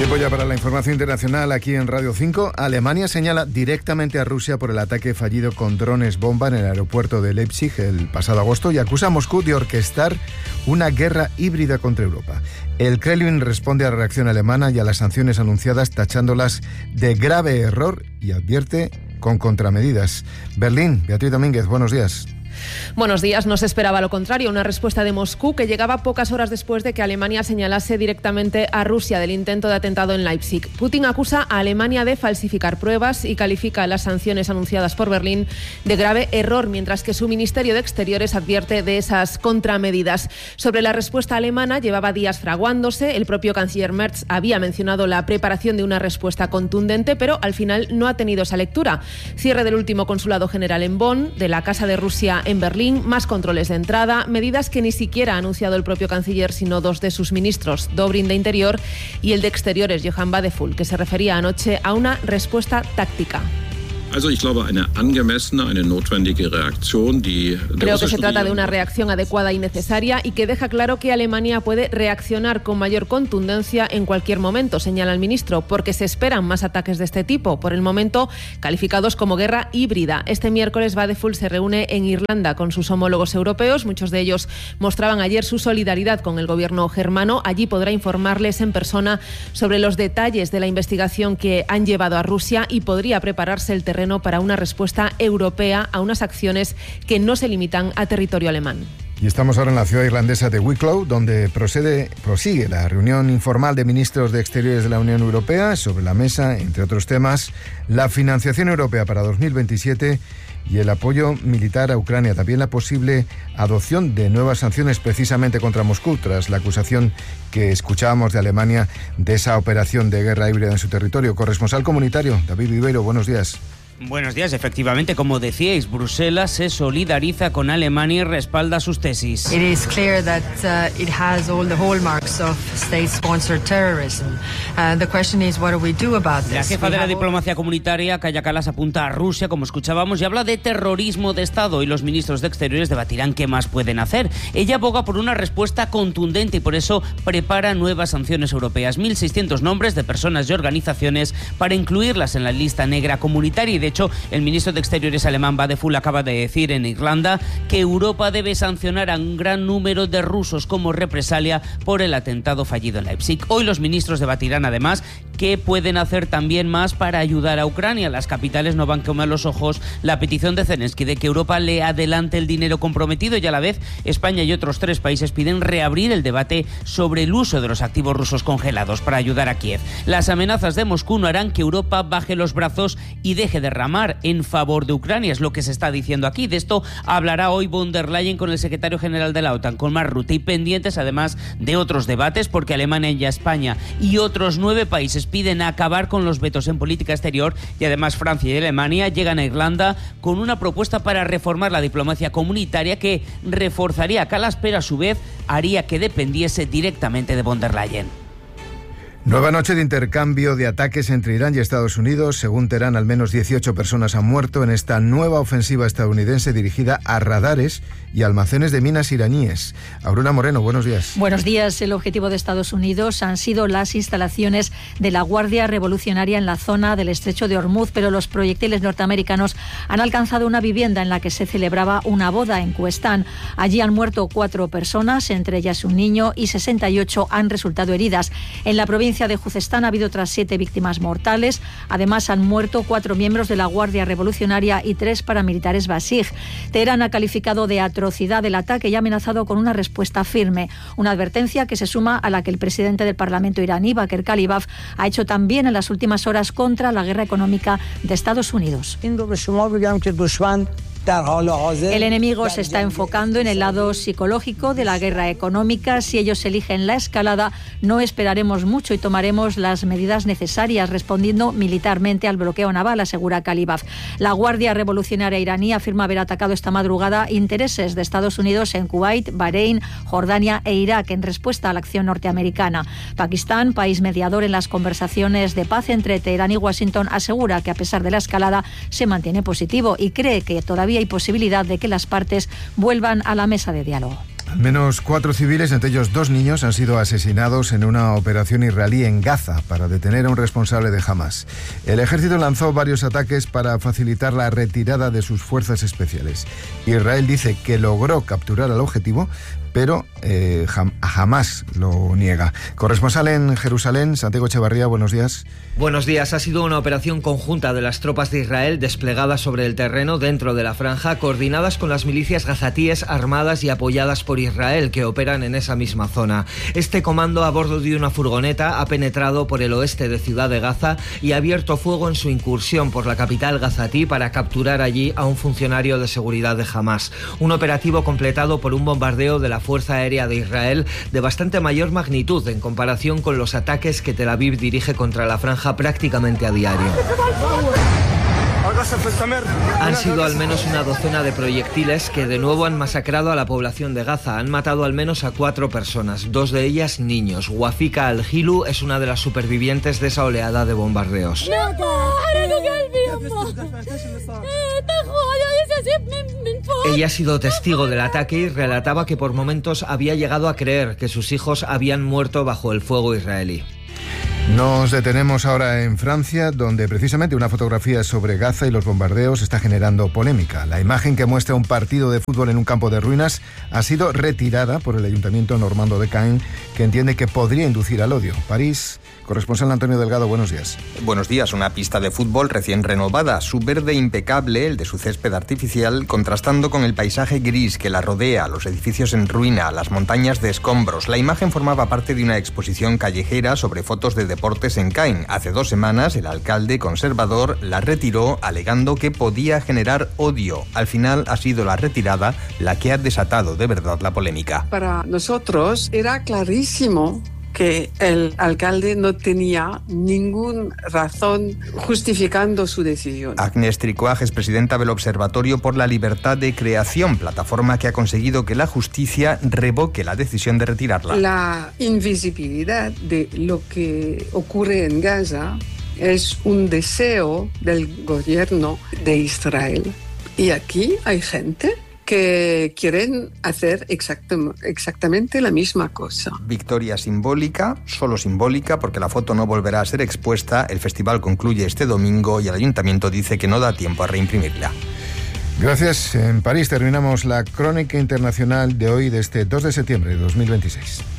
Tiempo ya para la información internacional aquí en Radio 5. Alemania señala directamente a Rusia por el ataque fallido con drones bomba en el aeropuerto de Leipzig el pasado agosto y acusa a Moscú de orquestar una guerra híbrida contra Europa. El Kremlin responde a la reacción alemana y a las sanciones anunciadas tachándolas de grave error y advierte con contramedidas. Berlín, Beatriz Domínguez, buenos días. Buenos días. No se esperaba lo contrario, una respuesta de Moscú que llegaba pocas horas después de que Alemania señalase directamente a Rusia del intento de atentado en Leipzig. Putin acusa a Alemania de falsificar pruebas y califica las sanciones anunciadas por Berlín de grave error, mientras que su Ministerio de Exteriores advierte de esas contramedidas. Sobre la respuesta alemana llevaba días fraguándose. El propio canciller Merz había mencionado la preparación de una respuesta contundente, pero al final no ha tenido esa lectura. Cierre del último consulado general en Bonn, de la Casa de Rusia en Berlín, más controles de entrada, medidas que ni siquiera ha anunciado el propio canciller, sino dos de sus ministros, Dobrindt de Interior y el de Exteriores, Johann Wadephul, que se refería anoche a una respuesta táctica. Creo que se trata de una reacción adecuada y necesaria y que deja claro que Alemania puede reaccionar con mayor contundencia en cualquier momento, señala el ministro, porque se esperan más ataques de este tipo, por el momento calificados como guerra híbrida. Este miércoles Wadephul se reúne en Irlanda con sus homólogos europeos. Muchos de ellos mostraban ayer su solidaridad con el gobierno germano. Allí podrá informarles en persona sobre los detalles de la investigación que han llevado a Rusia y podría prepararse el terreno para una respuesta europea a unas acciones que no se limitan a territorio alemán. Y estamos ahora en la ciudad irlandesa de Wicklow, donde prosigue la reunión informal de ministros de Exteriores de la Unión Europea. Sobre la mesa, entre otros temas, la financiación europea para 2027 y el apoyo militar a Ucrania. También la posible adopción de nuevas sanciones precisamente contra Moscú, tras la acusación que escuchábamos de Alemania de esa operación de guerra híbrida en su territorio. Corresponsal comunitario, David Viveiro, buenos días. Buenos días. Efectivamente, como decíais, Bruselas se solidariza con Alemania y respalda sus tesis. It is clear that it has all the hallmarks of state-sponsored terrorism. The question is, what do we do about this? La jefa de la diplomacia comunitaria, Kaja Kallas, apunta a Rusia, como escuchábamos, y habla de terrorismo de Estado, y los ministros de Exteriores debatirán qué más pueden hacer. Ella aboga por una respuesta contundente y por eso prepara nuevas sanciones europeas. 1.600 nombres de personas y organizaciones para incluirlas en la lista negra comunitaria. Y de hecho, el ministro de Exteriores alemán Wadephul acaba de decir en Irlanda que Europa debe sancionar a un gran número de rusos como represalia por el atentado fallido en Leipzig. Hoy los ministros debatirán además qué pueden hacer también más para ayudar a Ucrania. Las capitales no van como a los ojos la petición de Zelensky de que Europa le adelante el dinero comprometido, y a la vez España y otros 3 países piden reabrir el debate sobre el uso de los activos rusos congelados para ayudar a Kiev. Las amenazas de Moscú no harán que Europa baje los brazos y deje de derramar en favor de Ucrania, es lo que se está diciendo aquí. De esto hablará hoy von der Leyen con el secretario general de la OTAN, con Mark Rutte, y pendientes además de otros debates, porque Alemania y España y otros 9 países piden acabar con los vetos en política exterior, y además Francia y Alemania llegan a Irlanda con una propuesta para reformar la diplomacia comunitaria que reforzaría a Kallas, pero a su vez haría que dependiese directamente de von der Leyen. Nueva noche de intercambio de ataques entre Irán y Estados Unidos. Según Teherán, al menos 18 personas han muerto en esta nueva ofensiva estadounidense dirigida a radares y almacenes de minas iraníes. Aurora Moreno, buenos días. Buenos días. El objetivo de Estados Unidos han sido las instalaciones de la Guardia Revolucionaria en la zona del Estrecho de Hormuz, pero los proyectiles norteamericanos han alcanzado una vivienda en la que se celebraba una boda en Kuestán. Allí han muerto 4 personas, entre ellas un niño, y 68 han resultado heridas. En la provincia de Juzestán ha habido otras 7 víctimas mortales. Además, han muerto 4 miembros de la Guardia Revolucionaria y 3 paramilitares basij. Teherán ha calificado de atrocidad el ataque y ha amenazado con una respuesta firme. Una advertencia que se suma a la que el presidente del Parlamento iraní, Baker Kalibaf, ha hecho también en las últimas horas contra la guerra económica de Estados Unidos. El enemigo se está enfocando en el lado psicológico de la guerra económica. Si ellos eligen la escalada, no esperaremos mucho y tomaremos las medidas necesarias, respondiendo militarmente al bloqueo naval, asegura Kalibaf. La Guardia Revolucionaria iraní afirma haber atacado esta madrugada intereses de Estados Unidos en Kuwait, Bahrein, Jordania e Irak en respuesta a la acción norteamericana. Pakistán, país mediador en las conversaciones de paz entre Teherán y Washington, asegura que a pesar de la escalada se mantiene positivo y cree que todavía hay posibilidad de que las partes vuelvan a la mesa de diálogo. Al menos 4 civiles, entre ellos 2 niños, han sido asesinados en una operación israelí en Gaza para detener a un responsable de Hamas. El ejército lanzó varios ataques para facilitar la retirada de sus fuerzas especiales. Israel dice que logró capturar al objetivo, pero jamás lo niega. Corresponsal en Jerusalén, Santiago Echevarría, buenos días. Buenos días. Ha sido una operación conjunta de las tropas de Israel desplegadas sobre el terreno dentro de la franja, coordinadas con las milicias gazatíes armadas y apoyadas por Israel, que operan en esa misma zona. Este comando, a bordo de una furgoneta, ha penetrado por el oeste de Ciudad de Gaza y ha abierto fuego en su incursión por la capital gazatí para capturar allí a un funcionario de seguridad de Hamas. Un operativo completado por un bombardeo de la Fuerza Aérea de Israel de bastante mayor magnitud en comparación con los ataques que Tel Aviv dirige contra la franja prácticamente a diario. Han sido al menos una docena de proyectiles que de nuevo han masacrado a la población de Gaza. Han matado al menos a 4 personas, 2 de ellas niños. Wafika Al-Hilu es una de las supervivientes de esa oleada de bombardeos. Ella ha sido testigo del ataque y relataba que por momentos había llegado a creer que sus hijos habían muerto bajo el fuego israelí. Nos detenemos ahora en Francia, donde precisamente una fotografía sobre Gaza y los bombardeos está generando polémica. La imagen que muestra un partido de fútbol en un campo de ruinas ha sido retirada por el ayuntamiento normando de Caen, que entiende que podría inducir al odio. París, corresponsal Antonio Delgado, buenos días. Buenos días. Una pista de fútbol recién renovada, su verde impecable, el de su césped artificial, contrastando con el paisaje gris que la rodea, los edificios en ruina, las montañas de escombros. La imagen formaba parte de una exposición callejera sobre fotos de deportes en Caen. Hace 2 semanas, el alcalde conservador la retiró, alegando que podía generar odio. Al final ha sido la retirada la que ha desatado de verdad la polémica. Para nosotros era clarísimo que el alcalde no tenía ninguna razón justificando su decisión. Agnès Tricouage es presidenta del Observatorio por la Libertad de Creación, plataforma que ha conseguido que la justicia revoque la decisión de retirarla. La invisibilidad de lo que ocurre en Gaza es un deseo del gobierno de Israel. Y aquí hay gente que quieren hacer exactamente la misma cosa. Victoria simbólica, solo simbólica, porque la foto no volverá a ser expuesta. El festival concluye este domingo y el ayuntamiento dice que no da tiempo a reimprimirla. Gracias. En París terminamos la crónica internacional de hoy, de este 2 de septiembre de 2026.